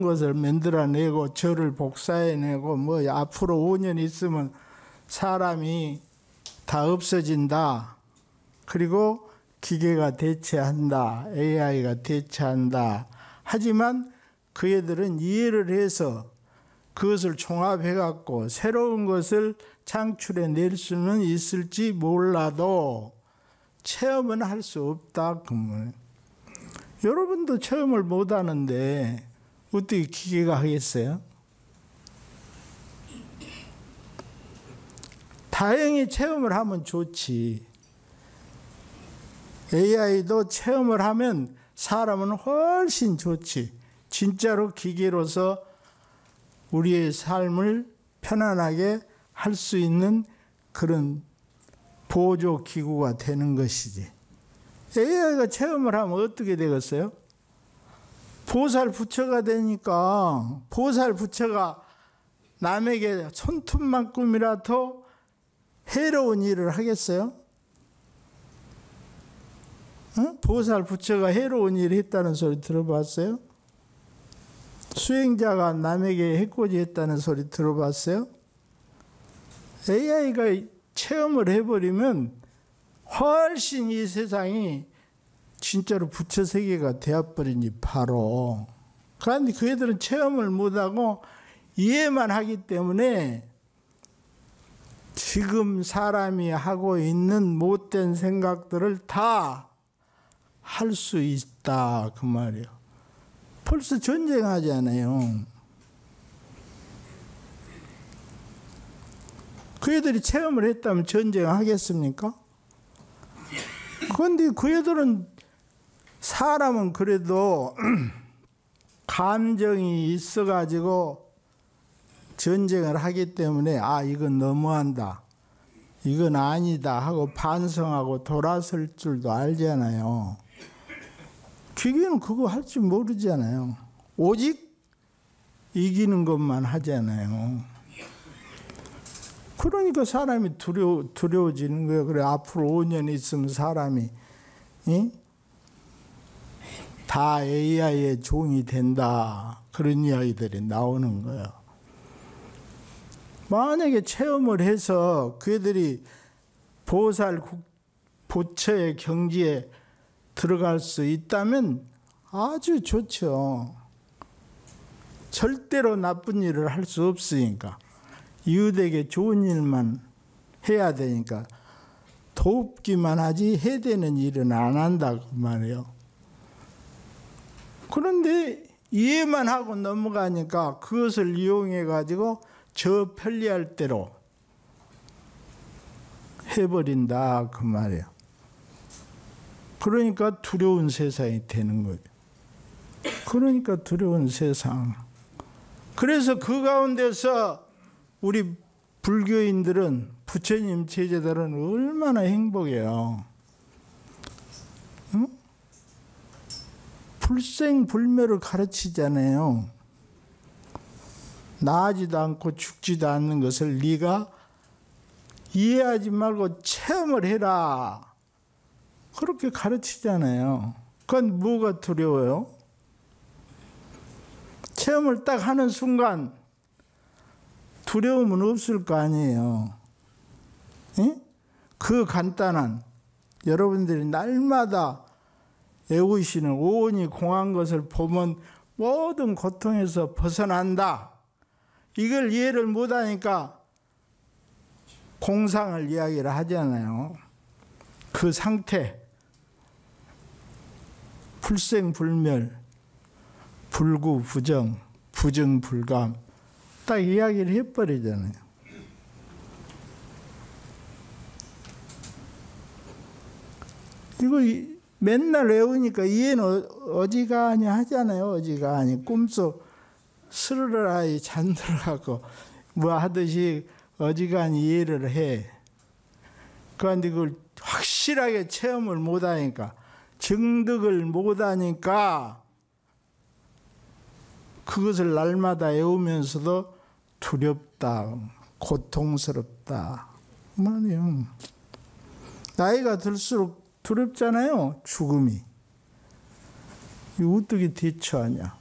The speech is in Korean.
것을 만들어내고 저를 복사해내고 뭐 앞으로 5년 있으면 사람이 다 없어진다. 그리고 기계가 대체한다. AI가 대체한다. 하지만 그 애들은 이해를 해서 그것을 종합해갖고 새로운 것을 창출해낼 수는 있을지 몰라도 체험은 할 수 없다. 그러면 여러분도 체험을 못하는데 어떻게 기계가 하겠어요? 다행히 체험을 하면 좋지. AI도 체험을 하면 사람은 훨씬 좋지. 진짜로 기계로서 우리의 삶을 편안하게 할 수 있는 그런 보조 기구가 되는 것이지. AI가 체험을 하면 어떻게 되겠어요? 보살부처가 되니까 보살부처가 남에게 손톱만큼이라도 해로운 일을 하겠어요? 보살부처가 해로운 일을 했다는 소리 들어봤어요? 수행자가 남에게 해코지 했다는 소리 들어봤어요? AI가 체험을 해버리면 훨씬 이 세상이 진짜로 부처 세계가 되어버리니 바로. 그런데 그 애들은 체험을 못하고 이해만 하기 때문에 지금 사람이 하고 있는 못된 생각들을 다 할 수 있다 그 말이에요. 벌써 전쟁하잖아요. 그 애들이 체험을 했다면 전쟁하겠습니까? 그런데 그 애들은 사람은 그래도 감정이 있어가지고 전쟁을 하기 때문에 아 이건 너무한다. 이건 아니다 하고 반성하고 돌아설 줄도 알잖아요. 기계는 그거 할 줄 모르잖아요. 오직 이기는 것만 하잖아요. 그러니까 사람이 두려워지는 거예요. 그래 앞으로 5년 있으면 사람이 다 AI의 종이 된다. 그런 이야기들이 나오는 거예요. 만약에 체험을 해서 그들이 부처의 경지에 들어갈 수 있다면 아주 좋죠. 절대로 나쁜 일을 할 수 없으니까. 이웃에게 좋은 일만 해야 되니까 돕기만 하지 해대는 일은 안 한다 그 말이에요. 그런데 이해만 하고 넘어가니까 그것을 이용해 가지고 저 편리할 대로 해버린다 그 말이에요. 그러니까 두려운 세상이 되는 거예요. 그러니까 두려운 세상. 그래서 그 가운데서 우리 불교인들은 부처님 제자들은 얼마나 행복해요. 응? 불생불멸을 가르치잖아요. 나지도 않고 죽지도 않는 것을 네가 이해하지 말고 체험을 해라. 그렇게 가르치잖아요. 그건 뭐가 두려워요? 체험을 딱 하는 순간 두려움은 없을 거 아니에요. 에? 그 간단한 여러분들이 날마다 애우시는 오온이 공한 것을 보면 모든 고통에서 벗어난다. 이걸 이해를 못하니까 공상을 이야기를 하잖아요. 그 상태, 불생불멸, 불구부정, 부정불감 딱 이야기를 해버리잖아요. 이거 맨날 외우니까 이해는 어지간히 하잖아요. 어지간히 꿈속 스르르라이 잠들어가고 뭐 하듯이 어지간히 이해를 해. 그런데 그걸 확실하게 체험을 못하니까 정득을 못하니까 그것을 날마다 외우면서도 두렵다, 고통스럽다. 말이에요. 나이가 들수록 두렵잖아요. 죽음이. 이거 어떻게 대처하냐.